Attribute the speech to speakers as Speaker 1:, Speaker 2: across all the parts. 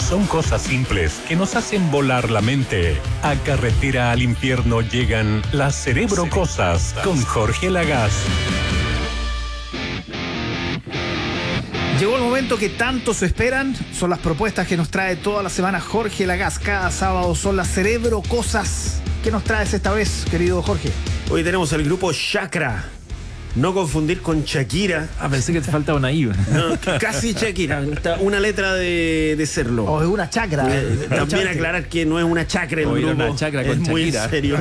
Speaker 1: Son cosas simples que nos hacen volar la mente. A Carretera al Infierno llegan las Cerebro Cosas con Jorge Lagaz.
Speaker 2: Llegó el momento que tanto se esperan. Son las propuestas que nos trae toda la semana Jorge Lagaz. Cada sábado son las Cerebro Cosas. ¿Qué nos traes esta vez, querido Jorge?
Speaker 3: Hoy tenemos el grupo Chakra. No confundir con Shakira.
Speaker 4: Pensé que te faltaba una I.
Speaker 3: No, casi Shakira. Una letra de serlo.
Speaker 2: O es una chacra.
Speaker 3: También aclarar que no es una chacra el
Speaker 4: O
Speaker 3: grupo.
Speaker 4: una chacra con
Speaker 3: es muy
Speaker 4: Shakira.
Speaker 3: serio.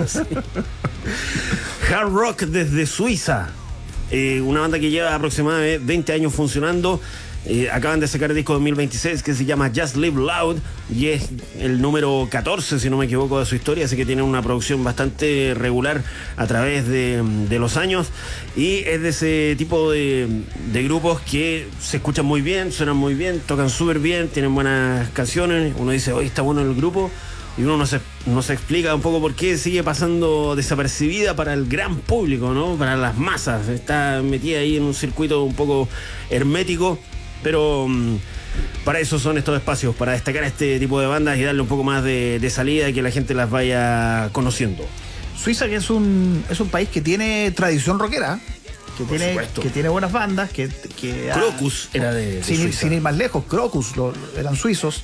Speaker 3: Hard Rock desde Suiza. Una banda que lleva aproximadamente 20 años funcionando. Acaban de sacar el disco 2026 que se llama Just Live Loud y es el número 14, si no me equivoco, de su historia, así que tienen una producción bastante regular a través de los años y es de ese tipo de grupos que se escuchan muy bien, suenan muy bien, tocan súper bien, tienen buenas canciones. Uno dice, hoy está bueno el grupo, y uno no se explica un poco por qué sigue pasando desapercibida para el gran público, ¿no? Para las masas. Está metida ahí en un circuito un poco hermético. Pero para eso son estos espacios, para destacar este tipo de bandas y darle un poco más de salida y que la gente las vaya conociendo.
Speaker 2: Suiza, que es un país que tiene tradición rockera, que tiene buenas bandas, que
Speaker 3: Crocus era de Suiza.
Speaker 2: Sin ir más lejos, Crocus eran suizos,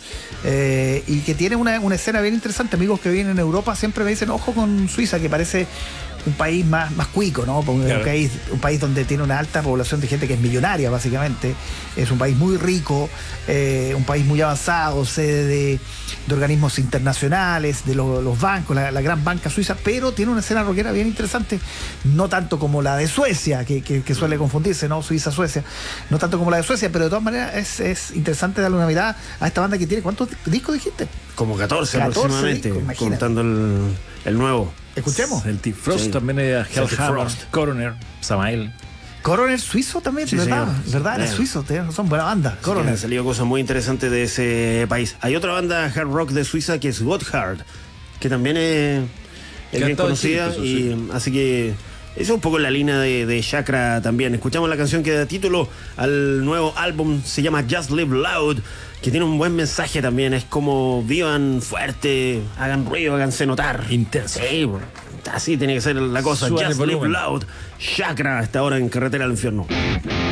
Speaker 2: y que tiene una escena bien interesante. Amigos que vienen en Europa siempre me dicen, ojo con Suiza, que parece un país más cuico, ¿no? Claro. Un país donde tiene una alta población de gente que es millonaria, básicamente. Es un país muy rico, un país muy avanzado, sede de organismos internacionales, de los bancos, la gran banca suiza, pero tiene una escena rockera bien interesante, no tanto como la de Suecia, que suele confundirse, ¿no? Suiza-Suecia, no tanto como la de Suecia, pero de todas maneras es interesante darle una mirada a esta banda que tiene, ¿cuántos discos dijiste?
Speaker 3: Como 14 aproximadamente,
Speaker 2: discos,
Speaker 3: contando el nuevo.
Speaker 2: ¿Escuchemos?
Speaker 4: Celtic Frost, sí. También era Hellhammer, Coroner, Samael.
Speaker 2: Coroner suizo también, sí, ¿verdad? ¿Verdad? Era suizo, son buena banda.
Speaker 3: Coroner. Sí, han salido cosas muy interesantes de ese país. Hay otra banda hard rock de Suiza que es Gotthard, que también es bien conocida, así que esa es un poco la línea de Chakra también. Escuchamos la canción que da título al nuevo álbum, se llama Just Live Loud, que tiene un buen mensaje también. Es como vivan fuerte, hagan ruido, háganse notar.
Speaker 4: Intenso.
Speaker 3: Sí, así tiene que ser la cosa.
Speaker 4: Suban
Speaker 3: Just
Speaker 4: el
Speaker 3: Live
Speaker 4: volumen.
Speaker 3: Loud. Chakra, hasta ahora en Carretera al Infierno.